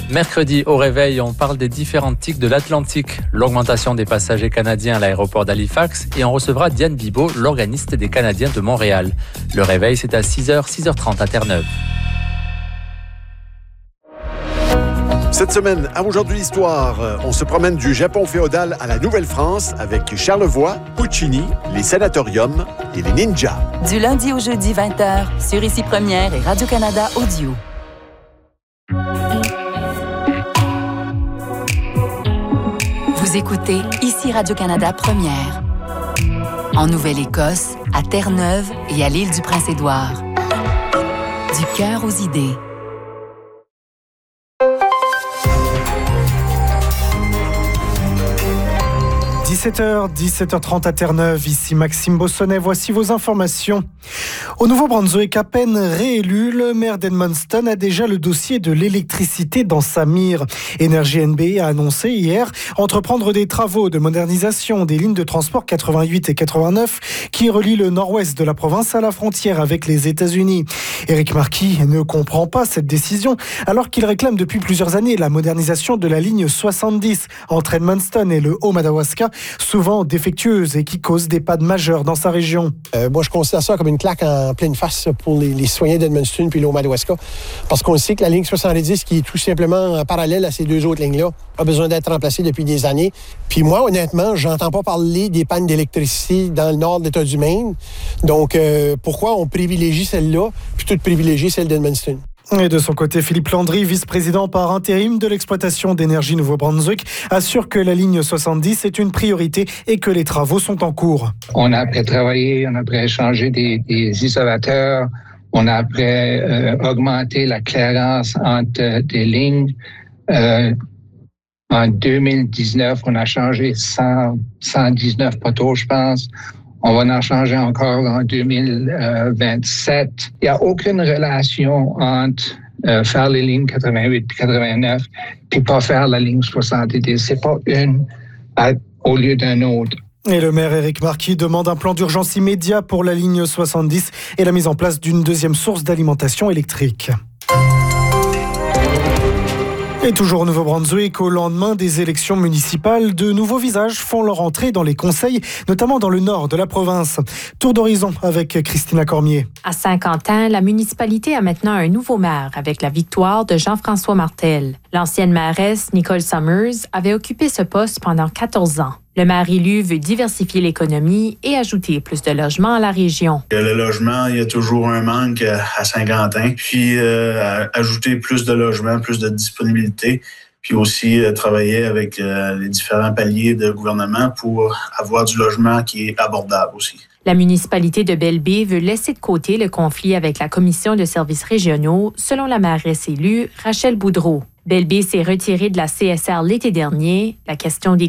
Mercredi, au réveil, on parle des différentes tiques de l'Atlantique, l'augmentation des passagers canadiens à l'aéroport d'Halifax et on recevra Diane Bibeau, l'organiste des Canadiens de Montréal. Le réveil, c'est à 6h, 6h30 à Terre-Neuve. Cette semaine, à Aujourd'hui Histoire, on se promène du Japon féodal à la Nouvelle-France avec Charlevoix, Puccini, les sanatoriums et les ninjas. Du lundi au jeudi 20h, sur Ici Première et Radio-Canada Audio. Vous écoutez Ici Radio-Canada Première. En Nouvelle-Écosse, à Terre-Neuve et à l'île du Prince-Édouard. Du cœur aux idées. « 17h30 à Terre-Neuve, ici Maxime Bossonnet, voici vos informations. Au Nouveau-Brunswick, à peine réélu, le maire d'Edmundston a déjà le dossier de l'électricité dans sa mire. Énergie NB a annoncé hier entreprendre des travaux de modernisation des lignes de transport 88 et 89 qui relient le nord-ouest de la province à la frontière avec les États-Unis. Éric Marquis ne comprend pas cette décision alors qu'il réclame depuis plusieurs années la modernisation de la ligne 70 entre Edmundston et le Haut-Madawaska, souvent défectueuse et qui cause des pannes majeures dans sa région. Moi, je considère ça comme une claque en pleine face pour les citoyens d'Edmundston puis le Haut-Madawaska, parce qu'on sait que la ligne 70, qui est tout simplement parallèle à ces deux autres lignes-là, a besoin d'être remplacée depuis des années. Puis moi, honnêtement, j'entends pas parler des pannes d'électricité dans le nord de l'État du Maine. Donc, pourquoi on privilégie celle-là plutôt de privilégier celle d'Edmundston? Et de son côté, Philippe Landry, vice-président par intérim de l'exploitation d'énergie Nouveau-Brunswick, assure que la ligne 70 est une priorité et que les travaux sont en cours. On a après travaillé, on a après changé des isolateurs, on a après augmenté la clairance entre des lignes. En 2019, on a changé 119 poteaux, je pense. On va en changer encore en 2027. Il n'y a aucune relation entre faire les lignes 88 et 89 puis pas faire la ligne 70. C'est pas une au lieu d'un autre. Et le maire Éric Marquis demande un plan d'urgence immédiat pour la ligne 70 et la mise en place d'une deuxième source d'alimentation électrique. Et toujours au Nouveau-Brunswick, au lendemain des élections municipales, de nouveaux visages font leur entrée dans les conseils, notamment dans le nord de la province. Tour d'horizon avec Christina Cormier. À Saint-Quentin, la municipalité a maintenant un nouveau maire avec la victoire de Jean-François Martel. L'ancienne mairesse, Nicole Summers, avait occupé ce poste pendant 14 ans. Le maire élu veut diversifier l'économie et ajouter plus de logements à la région. Le logement, il y a toujours un manque à Saint-Quentin. Puis ajouter plus de logements, plus de disponibilité. Puis aussi travailler avec les différents paliers de gouvernement pour avoir du logement qui est abordable aussi. La municipalité de Belle-Baie veut laisser de côté le conflit avec la Commission de services régionaux, selon la mairesse élue, Rachel Boudreau. Belle-Baie s'est retirée de la CSR l'été dernier. La question des